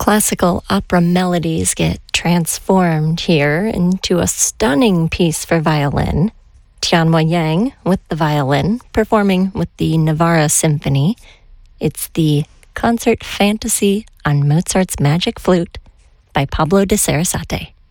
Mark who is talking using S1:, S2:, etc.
S1: Classical opera melodies get transformed here into a stunning piece for violin. Tianhua Yang with the violin, performing with the Navarra Symphony. It's the Concert Fantasy on Mozart's Magic Flute by Pablo de Sarasate.